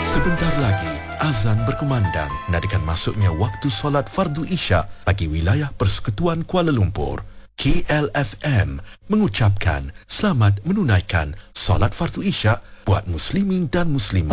Sebentar lagi, azan berkumandang nadakan masuknya waktu solat fardu Isyak bagi wilayah Persekutuan Kuala Lumpur. KLFM mengucapkan selamat menunaikan solat fardu Isyak buat muslimin dan muslimat.